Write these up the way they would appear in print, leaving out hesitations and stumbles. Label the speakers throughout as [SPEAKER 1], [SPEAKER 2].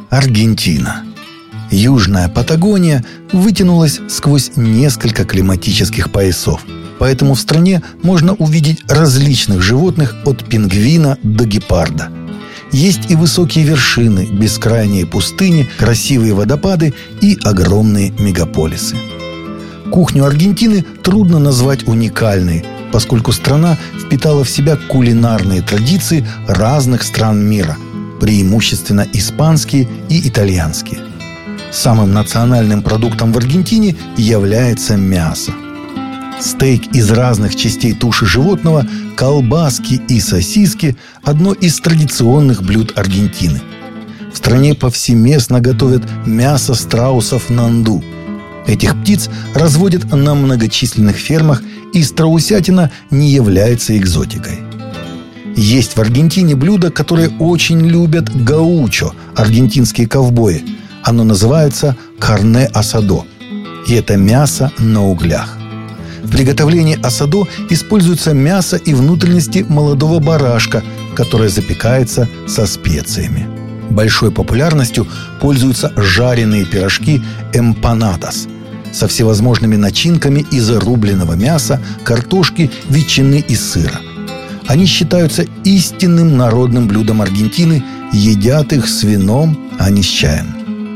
[SPEAKER 1] Аргентина. Южная Патагония вытянулась сквозь несколько климатических поясов, поэтому в стране можно увидеть различных животных от пингвина до гепарда. Есть и высокие вершины, бескрайние пустыни, красивые водопады и огромные мегаполисы. Кухню Аргентины трудно назвать уникальной, поскольку страна впитала в себя кулинарные традиции разных стран мира, преимущественно испанские и итальянские. Самым национальным продуктом в Аргентине является мясо. Стейк из разных частей туши животного, колбаски и сосиски – одно из традиционных блюд Аргентины. В стране повсеместно готовят мясо страусов нанду. Этих птиц разводят на многочисленных фермах, и страусятина не является экзотикой. Есть в Аргентине блюдо, которое очень любят гаучо, аргентинские ковбои. Оно называется карне асадо, и это мясо на углях. В приготовлении асадо используется мясо и внутренности молодого барашка, которое запекается со специями. Большой популярностью пользуются жареные пирожки эмпанадас со всевозможными начинками из рубленого мяса, картошки, ветчины и сыра. Они считаются истинным народным блюдом Аргентины, едят их с вином, а не с чаем.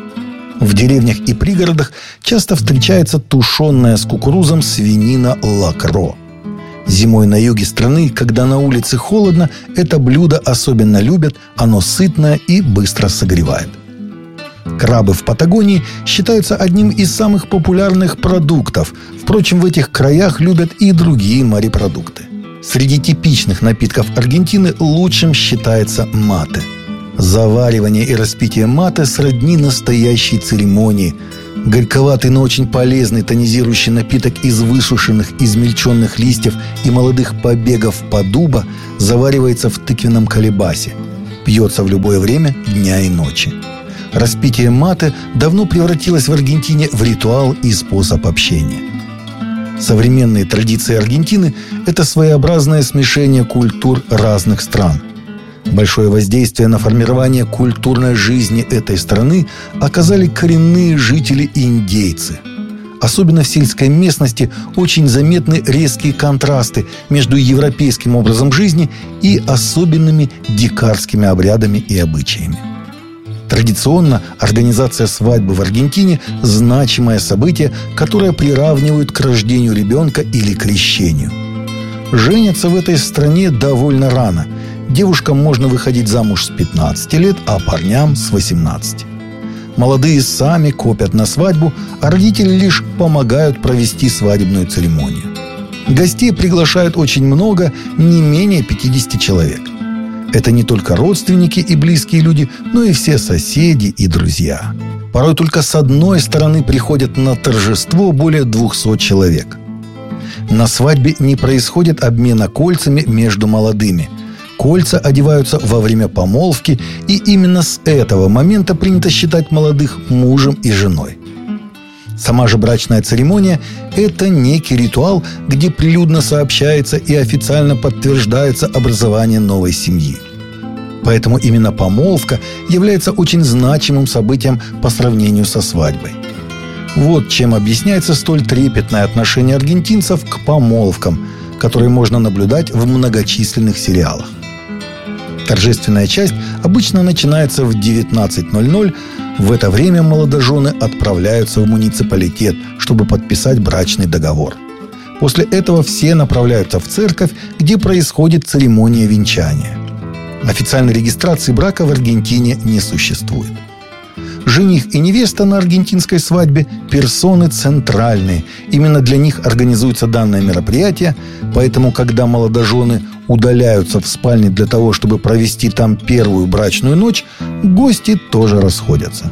[SPEAKER 1] В деревнях и пригородах часто встречается тушеная с кукурузом свинина лакро. Зимой на юге страны, когда на улице холодно, это блюдо особенно любят, оно сытное и быстро согревает. Крабы в Патагонии считаются одним из самых популярных продуктов. Впрочем, в этих краях любят и другие морепродукты. Среди типичных напитков Аргентины лучшим считается мате. Заваривание и распитие мате сродни настоящей церемонии. Горьковатый, но очень полезный тонизирующий напиток из высушенных, измельченных листьев и молодых побегов подуба заваривается в тыквенном колебасе. Пьется в любое время дня и ночи. Распитие мате давно превратилось в Аргентине в ритуал и способ общения. Современные традиции Аргентины – это своеобразное смешение культур разных стран. Большое воздействие на формирование культурной жизни этой страны оказали коренные жители индейцы. Особенно в сельской местности очень заметны резкие контрасты между европейским образом жизни и особенными дикарскими обрядами и обычаями. Традиционно организация свадьбы в Аргентине – значимое событие, которое приравнивают к рождению ребенка или крещению. Женятся в этой стране довольно рано. Девушкам можно выходить замуж с 15 лет, а парням с 18. Молодые сами копят на свадьбу, а родители лишь помогают провести свадебную церемонию. Гостей приглашают очень много, не менее 50 человек. Это не только родственники и близкие люди, но и все соседи и друзья. Порой только с одной стороны приходят на торжество более 200 человек. На свадьбе не происходит обмена кольцами между молодыми. Кольца одеваются во время помолвки, и именно с этого момента принято считать молодых мужем и женой. Сама же брачная церемония – это некий ритуал, где прилюдно сообщается и официально подтверждается образование новой семьи. Поэтому именно помолвка является очень значимым событием по сравнению со свадьбой. Вот чем объясняется столь трепетное отношение аргентинцев к помолвкам, которые можно наблюдать в многочисленных сериалах. Торжественная часть обычно начинается в 19:00. В это время молодожены отправляются в муниципалитет, чтобы подписать брачный договор. После этого все направляются в церковь, где происходит церемония венчания. Официальной регистрации брака в Аргентине не существует. Жених и невеста на аргентинской свадьбе – персоны центральные. Именно для них организуется данное мероприятие, поэтому, когда молодожены удаляются в спальне для того, чтобы провести там первую брачную ночь, гости тоже расходятся.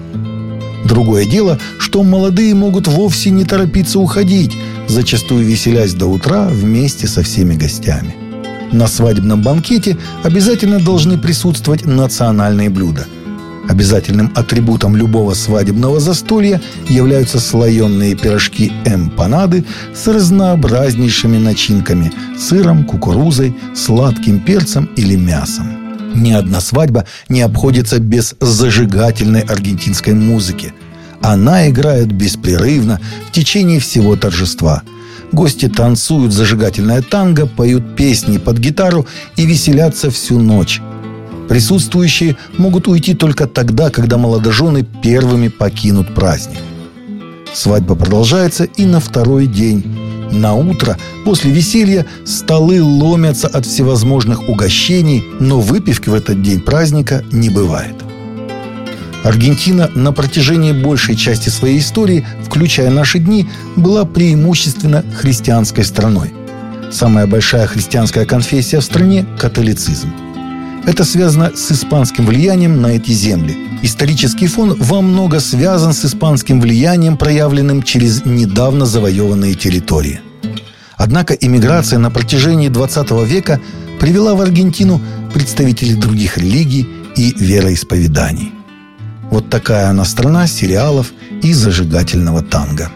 [SPEAKER 1] Другое дело, что молодые могут вовсе не торопиться уходить, зачастую веселясь до утра вместе со всеми гостями. На свадебном банкете обязательно должны присутствовать национальные блюда. Обязательным атрибутом любого свадебного застолья являются слоеные пирожки эмпанады с разнообразнейшими начинками – сыром, кукурузой, сладким перцем или мясом. Ни одна свадьба не обходится без зажигательной аргентинской музыки. Она играет беспрерывно в течение всего торжества. Гости танцуют зажигательное танго, поют песни под гитару и веселятся всю ночь. Присутствующие могут уйти только тогда, когда молодожены первыми покинут праздник. Свадьба продолжается и на второй день. На утро, после веселья, столы ломятся от всевозможных угощений, но выпивки в этот день праздника не бывает. Аргентина на протяжении большей части своей истории, включая наши дни, была преимущественно христианской страной. Самая большая христианская конфессия в стране – католицизм. Это связано с испанским влиянием на эти земли. Исторический фон во многом связан с испанским влиянием, проявленным через недавно завоеванные территории. Однако иммиграция на протяжении XX века привела в Аргентину представителей других религий и вероисповеданий. Вот такая она страна сериалов и зажигательного танго.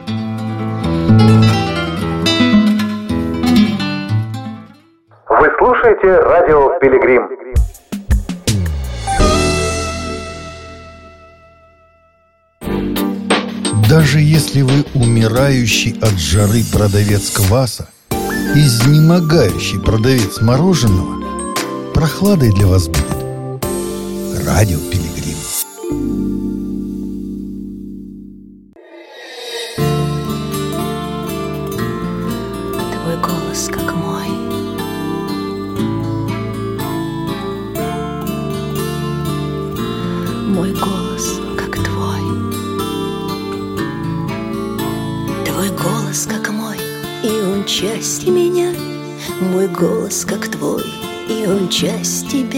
[SPEAKER 2] Вы слушаете радио «Пилигрим».
[SPEAKER 1] Даже если вы умирающий от жары продавец кваса, изнемогающий продавец мороженого, прохладой для вас будет радио «Пилигрим».
[SPEAKER 3] Твой голос как мой, мой голос как твой. Твой голос как мой, и он часть меня. Мой голос как твой, и он часть тебя.